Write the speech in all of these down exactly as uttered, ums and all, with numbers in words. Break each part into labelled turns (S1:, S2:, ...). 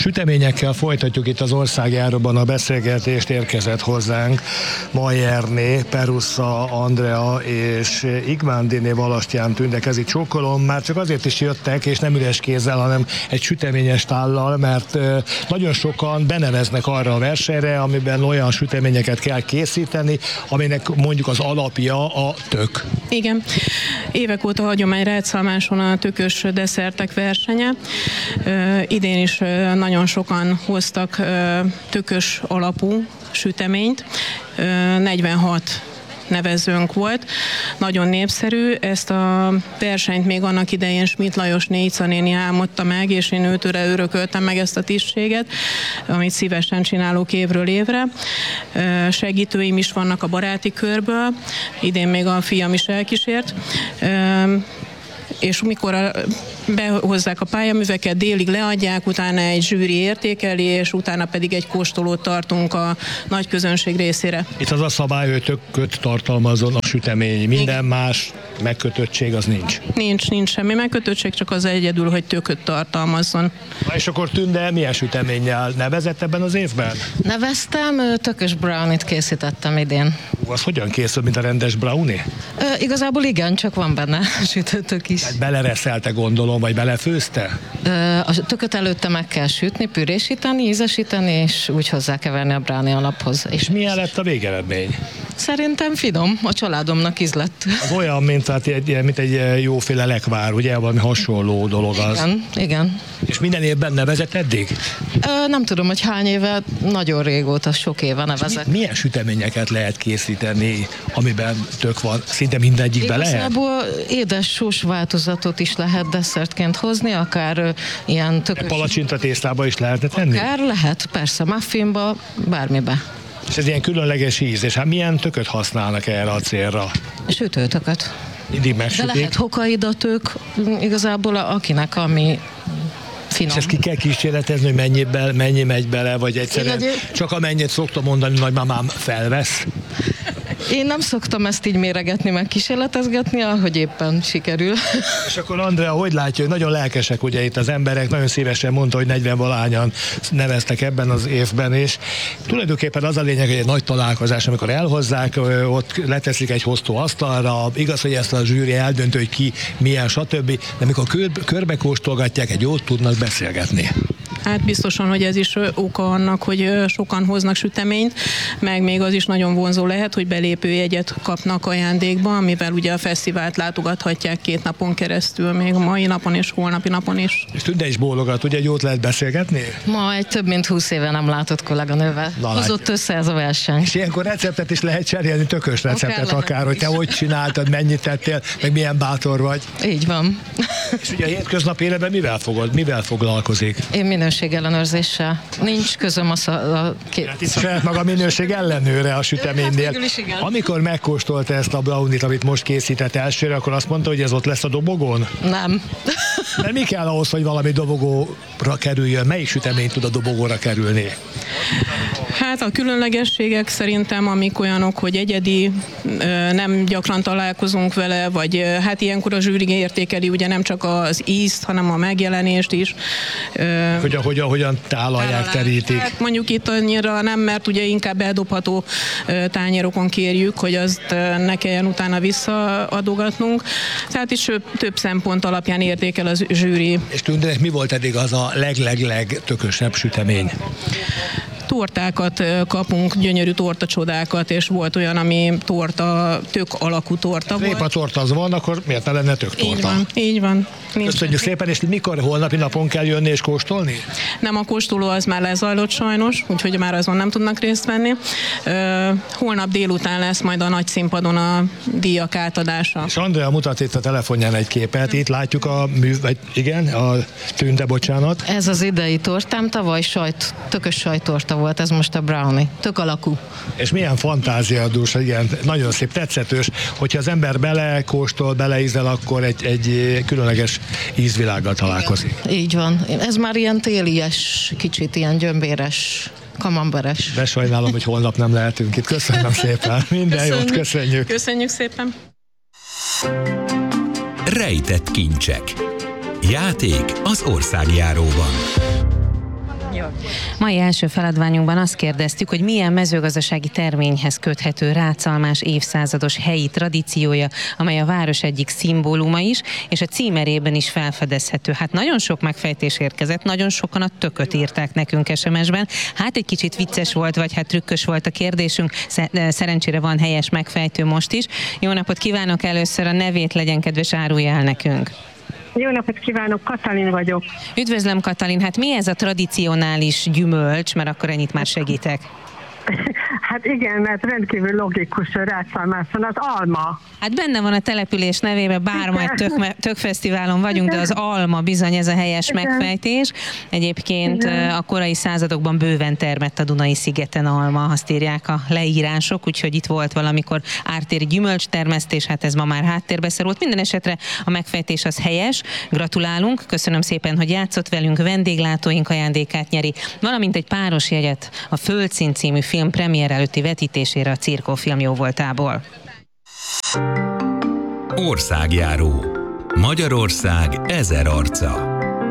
S1: Süteményekkel folytatjuk itt az országjáróban a beszélgetést. Érkezett hozzánk Majerné, Perussa, Andrea és Igmándiné Valastyán Tünde, kezi csókolom. Már csak azért is jöttek, és nem üres kézzel, hanem egy süteményes tállal, mert nagyon sokan beneveznek arra a versenyre, amiben olyan süteményeket kell készíteni, aminek mondjuk az alapja a tök.
S2: Igen. Évek óta hagyomány Rácsalmáson a tökös desszertek versenye. Idén is nagyon sokan hoztak tökös alapú süteményt. negyvenhat nevezőnk volt, nagyon népszerű. Ezt a versenyt még annak idején Schmidt Lajos Néica néni álmodta meg, és én őtőle örököltem meg ezt a tisztséget, amit szívesen csinálok évről évre. Segítőim is vannak a baráti körből, idén még a fiam is elkísért. És mikor behozzák a pályaműveket, délig leadják, utána egy zsűri értékeli, és utána pedig egy kóstolót tartunk a nagy közönség részére.
S1: Itt az a szabály, hogy tököt tartalmazzon a sütemény, minden Igen. más megkötöttség az nincs.
S2: Nincs, nincs semmi megkötöttség, csak az egyedül, hogy tököt tartalmazzon.
S1: Na és akkor Tünde, milyen süteménnyel nevezett ebben az évben?
S3: Neveztem, tökös brownie-t készítettem idén.
S1: Ú, az hogyan készül, mint a rendes brownie?
S3: Ö, igazából igen, csak van benne sütőtök is.
S1: Hát belereszelte, gondolom, vagy belefőzte?
S3: Ö, a tököt előtte meg kell sütni, pürésíteni, ízesíteni, és úgy hozzákeverni a brownie alaphoz.
S1: És milyen lett a végeredmény?
S3: Szerintem finom, a családomnak ízlett.
S1: Az olyan, mint, hát egy, mint egy jóféle lekvár, ugye? Valami hasonló dolog az.
S3: Igen, igen.
S1: És minden évben nevezett eddig?
S3: Ö, nem tudom, hogy hány éve, nagyon régóta, sok éve nevezek.
S1: Mi, milyen süteményeket lehet készíteni, amiben tök van? Szinte mindegyikben lehet?
S3: Igazából édes sós változatot is lehet desszertként hozni, akár ö, ilyen tökös...
S1: Palacsinta tésztába is lehetne tenni?
S3: Akár lehet, persze, muffinba, bármibe.
S1: És ez ilyen különleges íz, és hát milyen tököt használnak erre a célra?
S3: Sütőtököt.
S1: Mindig megsütik?
S3: De lehet hokaidatök, igazából akinek ami finom.
S1: És ezt ki kell kísérletezni, hogy mennyi, be, mennyi megy bele, vagy egyszerűen
S3: Én
S1: csak amennyit szoktam mondani, nagymamám felvesz?
S3: Én nem szoktam ezt így méregetni, meg kísérletezgetni, ahogy éppen sikerül.
S1: És akkor Andrea, hogy látja, hogy nagyon lelkesek ugye itt az emberek, nagyon szívesen mondta, hogy negyven-valahányan neveztek ebben az évben, és tulajdonképpen az a lényeg, hogy egy nagy találkozás, amikor elhozzák, ott leteszik egy hoztó asztalra, igaz, hogy ezt a zsűri eldöntő, hogy ki, milyen, stb., de amikor körbe kóstolgatják, egy jót tudnak beszélgetni.
S2: Hát biztosan, hogy ez is oka annak, hogy sokan hoznak süteményt, meg még az is nagyon vonzó lehet, hogy belépőjegyet kapnak ajándékba, amivel ugye a fesztivált látogathatják két napon keresztül, még a mai napon és holnapi napon is.
S1: És Tünde is bólogat, ugye jót lehet beszélgetni?
S3: Ma egy több mint húsz éve nem látott kolléganővel. Hozott össze ez a verseny.
S1: És ilyenkor receptet is lehet cserélni, tökös receptet akár, akár hogy te hogy csináltad, mennyit tettél, meg milyen bátor vagy.
S3: Így van.
S1: És ugye a hétköznapi életben mivel fogod, mivel foglalkozik?
S3: Én minőségellenőrzéssel. Nincs közöm a, a két...
S1: Hát itt saját maga minőség ellenőre a süteménynél.
S3: Hát,
S1: amikor megkóstolta ezt a brownie-t, amit most készített elsőre, akkor azt mondta, hogy ez ott lesz a dobogón?
S3: Nem.
S1: De mi kell ahhoz, hogy valami dobogóra kerüljön? Melyik sütemény tud a dobogóra kerülni?
S2: Hát a különlegességek szerintem, amik olyanok, hogy egyedi, nem gyakran találkozunk vele, vagy hát ilyenkor a zsűri értékeli ugye nem csak az ízt, hanem a megjelenést is.
S1: Hogyan, hogyan, hogyan tálalják, terítik?
S2: Hát mondjuk itt annyira nem, mert ugye inkább eldobható tányérokon kérjük, hogy azt ne kelljen utána visszaadogatnunk. Tehát is több szempont alapján értékel az zsűri.
S1: És Tündének mi volt eddig az a leg-leg-leg tökösebb sütemény?
S2: Tortákat kapunk, gyönyörű tortacsodákat, és volt olyan, ami torta, tök alakú torta volt.
S1: Répa torta az van, akkor miért ne lenne tök torta?
S2: Így van, így van. Nincs.
S1: Köszönjük szépen, és mikor, holnapi napon kell jönni és kóstolni?
S2: Nem, a kóstoló az már lezajlott sajnos, úgyhogy már azon nem tudnak részt venni. Uh, holnap délután lesz majd a nagy színpadon a díjak átadása.
S1: És Andrea mutat itt a telefonján egy képet, itt látjuk a mű, vagy igen, a Tünde, bocsánat.
S3: Ez az idei tortám, tavaly sajt, tökös sajttorta volt, ez most a brownie. Tök alakú.
S1: És milyen fantáziadús, igen, nagyon szép, tetszetős, hogyha az ember belekóstol, beleízel, akkor egy, egy különleges ízvilággal találkozik.
S3: Igen, így van. Ez már ilyen télies, kicsit ilyen gyömbéres, kamemberes.
S1: De sajnálom, hogy holnap nem lehetünk itt. Köszönöm szépen. Minden
S2: köszönjük.
S1: jót, köszönjük.
S2: Köszönjük szépen.
S4: Rejtett kincsek. Játék az országjáróban. Jó.
S5: Mai első feladványunkban azt kérdeztük, hogy milyen mezőgazdasági terményhez köthető rácalmás évszázados helyi tradíciója, amely a város egyik szimbóluma is, és a címerében is felfedezhető. Hát nagyon sok megfejtés érkezett, nagyon sokan a tököt írták nekünk es em es-ben. Hát egy kicsit vicces volt, vagy hát trükkös volt a kérdésünk, szerencsére van helyes megfejtő most is. Jó napot kívánok, először a nevét legyen kedves, árulja el nekünk.
S6: Jó napot kívánok, Katalin vagyok.
S5: Üdvözlöm, Katalin, hát mi ez a tradicionális gyümölcs, mert akkor ennyit már segítek.
S6: Hát igen, mert rendkívül logikus rácalmáson az alma.
S5: Hát benne van a település nevében, bár majd tök, tök fesztiválon vagyunk, de az alma bizony ez a helyes igen. megfejtés. Egyébként igen. a korai századokban bőven termett a Dunai szigeten alma, azt írják a leírások, úgyhogy itt volt valamikor ártéri gyümölcstermesztés, hát ez ma már háttérbe szorult. Minden esetre a megfejtés az helyes, gratulálunk, köszönöm szépen, hogy játszott velünk, vendéglátóink ajándékát nyeri, valamint egy páros jegyet a Földszín című film premier előtti vetítésére a Cirkó Filmjóvoltából.
S7: Országjáró. Magyarország ezer arca.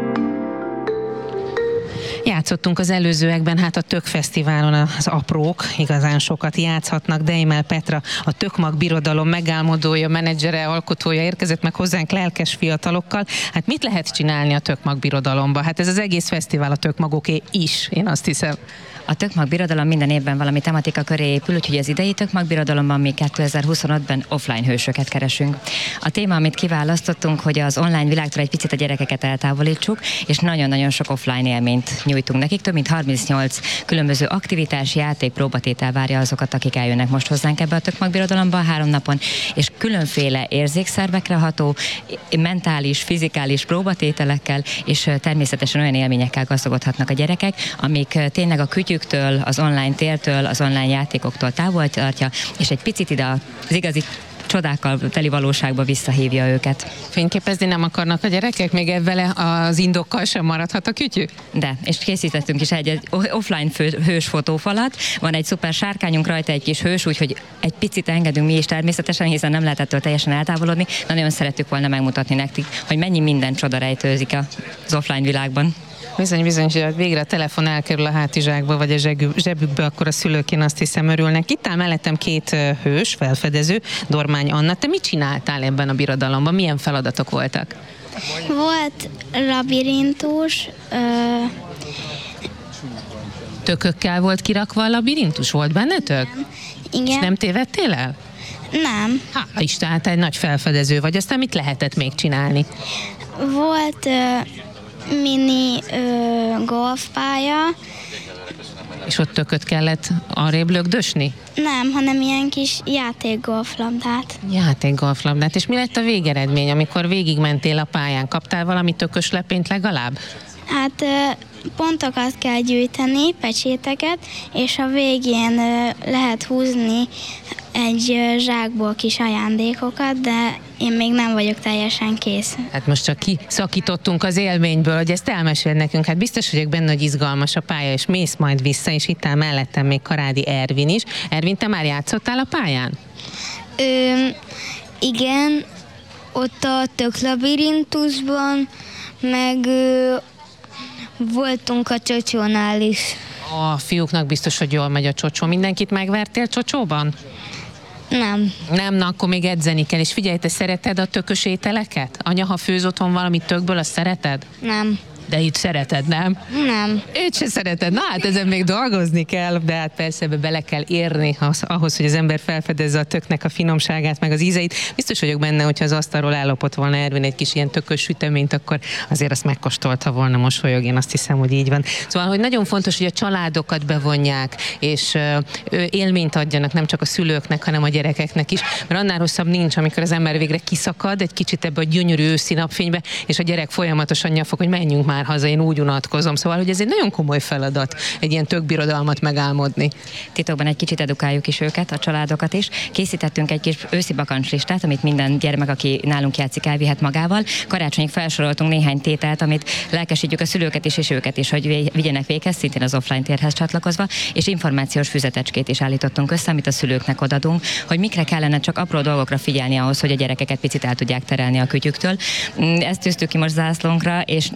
S5: Játszottunk az előzőekben, hát a Tök Fesztiválon az aprók igazán sokat játszhatnak. Deimel Petra, a Tökmag Birodalom megálmodója, menedzsere, alkotója érkezett meg hozzánk lelkes fiatalokkal. Hát mit lehet csinálni a Tökmag Birodalomba? Hát ez az egész fesztivál a Tökmagoké is, én azt hiszem.
S4: A Tökmag Birodalom minden évben valami tematika köré épül, úgyhogy az idei Tökmag Birodalomban mi kétezer-huszonötben offline hősöket keresünk. A téma, amit kiválasztottunk, hogy az online világtól egy picit a gyerekeket eltávolítsuk, és nagyon-nagyon sok offline élményt nyújtunk nekik. Több mint harmincnyolc különböző aktivitás, játék, próbatétel várja azokat, akik eljönnek most hozzánk ebbe a Tökmag Birodalomba három napon, és különféle érzékszervekre ható, mentális, fizikális próbatételekkel, és természetesen olyan élményekkel gazdagodhatnak a gyerekek, amik tényleg a kütyű az online tértől, az online játékoktól távol tartja, és egy picit ide az igazi csodákkal teli valóságba visszahívja őket.
S5: Fényképezni nem akarnak a gyerekek? Még ebben az indokkal sem maradhat a kütyű?
S4: De, és készítettünk is egy, egy offline fő, hős fotófalat, van egy szuper sárkányunk, rajta egy kis hős, úgyhogy egy picit engedünk mi is természetesen, hiszen nem lehet ettől teljesen eltávolodni, de nagyon szerettük volna megmutatni nektek, hogy mennyi minden csoda rejtőzik az offline világban.
S5: Bizony, bizony, hogy végre a telefon elkerül a hátizsákba, vagy a zsebükbe, akkor a szülők, én azt hiszem, örülnek. Itt áll mellettem két hős, felfedező, Dormány Anna. Te mit csináltál ebben a birodalomban? Milyen feladatok voltak?
S8: Volt labirintus. Ö...
S5: Tökökkel volt kirakva a labirintus? Volt benne tök?
S8: Igen.
S5: És nem tévedtél el?
S8: Nem.
S5: Hála Isten, hát egy nagy felfedező vagy. Aztán mit lehetett még csinálni?
S8: Volt... Ö... mini ö, golfpálya.
S5: És ott tököt kellett arrébb lögdösni?
S8: Nem, hanem ilyen kis játékgolflabdát.
S5: Játékgolflabdát. És mi lett a végeredmény, amikor végigmentél a pályán? Kaptál valami tökös lepényt legalább?
S8: Hát ö, pontokat kell gyűjteni, pecséteket, és a végén ö, lehet húzni egy ö, zsákból kis ajándékokat, de én még nem vagyok teljesen kész.
S5: Hát most csak kiszakítottunk az élményből, hogy ezt elmeséld nekünk. Hát biztos vagyok benne, hogy izgalmas a pálya, és mész majd vissza, és itt áll mellettem még Karádi Ervin is. Ervin, te már játszottál a pályán?
S8: Ö, igen, ott a töklabirintusban, meg ö, voltunk a csocsónál is.
S5: A fiúknak biztos, hogy jól megy a csocsó. Mindenkit megvertél csocsóban?
S8: Nem.
S5: Nem, na akkor még edzeni kell. És figyelj, te szereted a tökös ételeket? Anya, ha főz otthon valamit tökből, azt szereted?
S8: Nem.
S5: De itt szereted, nem?
S8: Nem.
S5: Őt se szereted. Na hát ezen még dolgozni kell, de hát persze ebbe bele kell érni az, ahhoz, hogy az ember felfedezze a töknek a finomságát, meg az ízeit. Biztos vagyok benne, hogyha az asztalról ellopott volna Ervin egy kis ilyen tökös süteményt, akkor azért azt megkóstolta volna, mosolyog. Én azt hiszem, hogy így van. Szóval, hogy nagyon fontos, hogy a családokat bevonják, és ö, élményt adjanak nem csak a szülőknek, hanem a gyerekeknek is. Mert annál rosszabb nincs, amikor az ember végre kiszakad egy kicsit ebbe a gyönyörű őszi napfénybe, és a gyerek folyamatosan nyafog, hogy menjünk már haza, én úgy unatkozom. Szóval, hogy ez egy nagyon komoly feladat, egy ilyen tökbirodalmat megálmodni.
S4: Titokban egy kicsit edukáljuk is őket, a családokat is. Készítettünk egy kis őszi bakancslistát, amit minden gyermek, aki nálunk játszik, elvihet magával. Karácsonyig felsoroltunk néhány tételt, amit lelkesítjük a szülőket is, és őket is, hogy vigyenek véghez, szintén az offline térhez csatlakozva, és információs füzetecskét is állítottunk össze, amit a szülőknek odadunk, hogy mikre kellene csak apró dolgokra figyelni ahhoz, hogy a gyerekeket picit el tudják terelni a kütyüktől. Ezt tűztük ki most zászlónkra, és nem mindig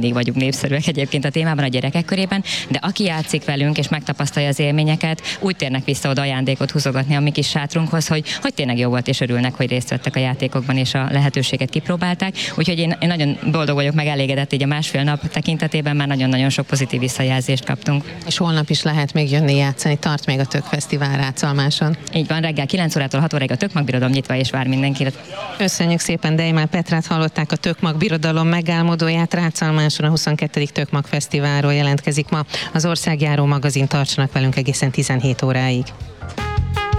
S4: mindig vagyunk népszerűek egyébként a témában a gyerekek körében, de aki játszik velünk és megtapasztalja az élményeket, úgy térnek vissza oda ajándékot húzogatni a mi kis sátrunkhoz, hogy, hogy tényleg jó volt és örülnek, hogy részt vettek a játékokban és a lehetőséget kipróbálták. Úgyhogy én, én nagyon boldog vagyok, meg elégedett így a másfél nap tekintetében, már nagyon-nagyon sok pozitív visszajelzést kaptunk.
S5: És holnap is lehet még jönni játszani, tart még a Tök Fesztivál Rácalmáson.
S4: Így van, reggel kilenc órától hat óráig a Tök Magbirodalom nyitva és vár mindenkire.
S5: Köszönjük szépen, Deimár Petrát hallották, a Tök Magbirodalom megálmodóját. Rácalmáson a huszonkettő Tök Mag Fesztiválról jelentkezik ma az Országjáró magazin, tartsanak velünk egészen tizenhét óráig.